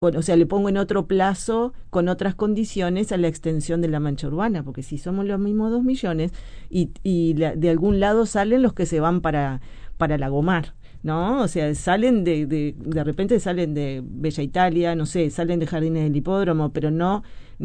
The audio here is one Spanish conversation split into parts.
o sea, le pongo en otro plazo, con otras condiciones, a la extensión de la mancha urbana, porque si somos los mismos 2 millones de algún lado salen los que se van para Lagomar, ¿no? O sea, salen de repente salen de Bella Italia, no sé, salen de Jardines del Hipódromo, pero no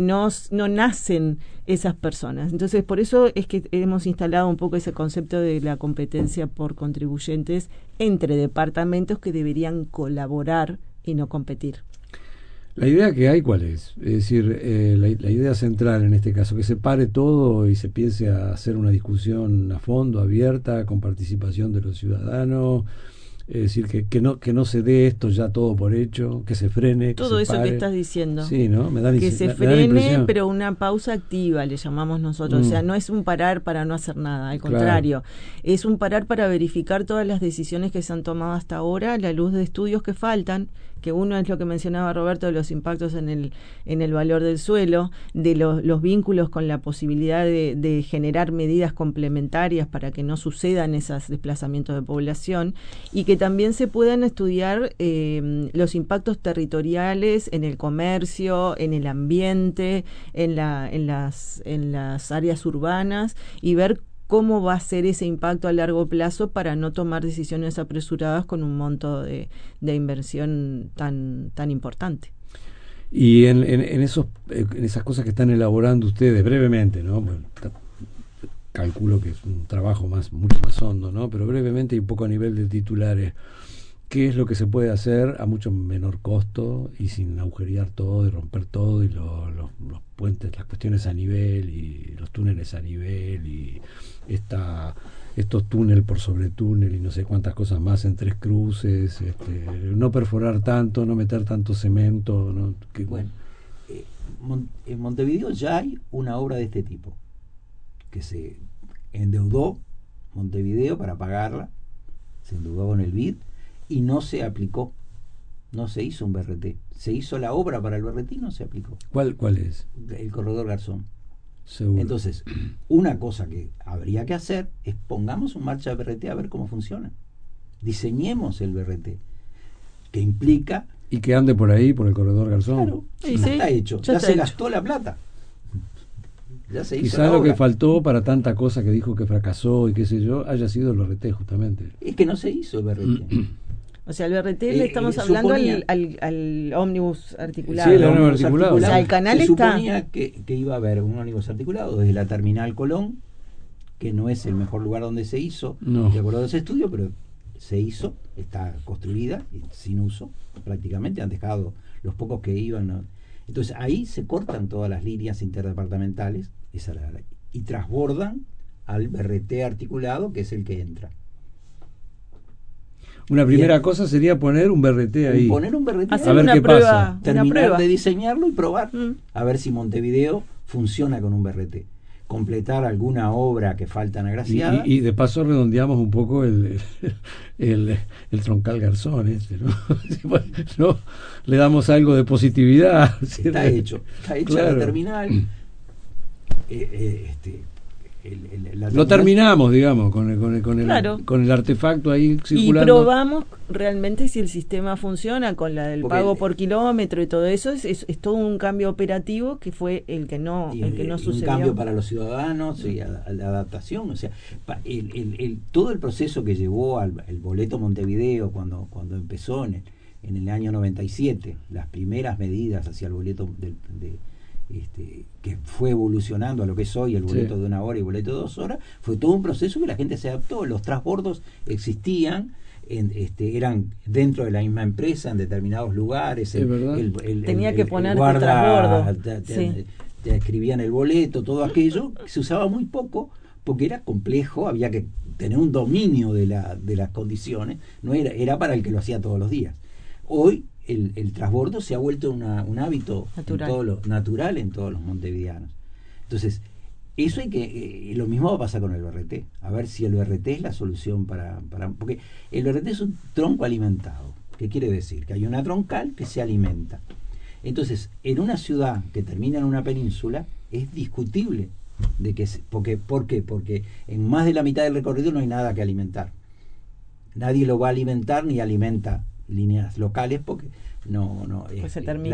nacen esas personas. Entonces, por eso es que hemos instalado un poco ese concepto de la competencia por contribuyentes entre departamentos que deberían colaborar y no competir. La idea que hay, ¿cuál es? Es decir, la idea central en este caso, que se pare todo y se piense a hacer una discusión a fondo, abierta, con participación de los ciudadanos. Es decir, que no se dé esto ya todo por hecho, que se frene, todo que eso se pare. que estás diciendo. Sí, ¿no? Que se frene, pero una pausa activa, le llamamos nosotros. O sea, no es un parar para no hacer nada, al contrario. Es un parar para verificar todas las decisiones que se han tomado hasta ahora a la luz de estudios que faltan, que uno es lo que mencionaba Roberto, de los impactos en el valor del suelo, de los vínculos con la posibilidad de generar medidas complementarias para que no sucedan esos desplazamientos de población, y que también se puedan estudiar los impactos territoriales en el comercio, en el ambiente, en las áreas urbanas, y ver cómo va a ser ese impacto a largo plazo para no tomar decisiones apresuradas con un monto de inversión tan importante. Y en esas cosas que están elaborando ustedes brevemente, ¿no? Bueno, calculo que es un trabajo mucho más hondo, ¿no? Pero brevemente y un poco a nivel de titulares, ¿qué es lo que se puede hacer a mucho menor costo y sin agujerear todo y romper todo, y los puentes, las cuestiones a nivel y los túneles a nivel y estos túnel por sobre túnel y no sé cuántas cosas más en 3 cruces, no perforar tanto, no meter tanto cemento, ¿no? Bueno, en Montevideo ya hay una obra de este tipo que se endeudó Montevideo para pagarla, se endeudó con el BID y no se aplicó, no se hizo un BRT, se hizo la obra para el BRT y no se aplicó. ¿Cuál es? El corredor Garzón. Seguro. Entonces, una cosa que habría que hacer es pongamos en marcha el BRT a ver cómo funciona. Diseñemos el BRT, que implica... Y que ande por ahí, por el corredor Garzón. Claro, ya está hecho, ya se gastó la plata. Ya se hizo. Quizás lo que faltó para tanta cosa que dijo que fracasó y qué sé yo, haya sido el BRT justamente. Es que no se hizo el BRT. O sea, el BRT le estamos hablando al ómnibus articulado. Sí, el ómnibus articulado. O sea, el canal se está... suponía que iba a haber un ómnibus articulado desde la terminal Colón, que no es el mejor lugar donde se hizo, de acuerdo a ese estudio, pero se hizo, está construida, sin uso, prácticamente, han dejado los pocos que iban, ¿no? Entonces ahí se cortan todas las líneas interdepartamentales y transbordan al BRT articulado, que es el que entra. Una primera cosa sería poner un BRT ahí. Poner un BRT, a ver qué pasa. Terminar de diseñarlo y probar. A ver si Montevideo funciona con un BRT. Completar alguna obra que falta en Agraciada. Y de paso redondeamos un poco el troncal Garzón, ¿no? Le damos algo de positividad. Está hecho claro. La terminal. Lo terminamos, digamos, con el artefacto ahí circulando. Y probamos realmente si el sistema funciona con la del pago por kilómetro y todo eso. Es todo un cambio operativo que fue el que no sucedió. Un cambio para los ciudadanos y la adaptación. O sea, todo el proceso que llevó al boleto Montevideo cuando empezó en el año 97, las primeras medidas hacia el boleto que fue evolucionando a lo que es hoy el boleto de 1 hora y boleto de 2 horas, fue todo un proceso que la gente se adaptó. Los transbordos existían, eran dentro de la misma empresa en determinados lugares. Tenía que poner guarda te escribían el boleto, todo aquello se usaba muy poco porque era complejo, había que tener un dominio de las condiciones, no era para el que lo hacía todos los días. Hoy el transbordo se ha vuelto un hábito natural en todos los montevideanos. Entonces, eso hay que... lo mismo va a pasar con el BRT. A ver si el BRT es la solución para... Porque el BRT es un tronco alimentado. ¿Qué quiere decir? Que hay una troncal que se alimenta. Entonces, en una ciudad que termina en una península, es discutible de que... ¿Por qué? Porque en más de la mitad del recorrido no hay nada que alimentar. Nadie lo va a alimentar ni alimenta líneas locales porque no pues se termina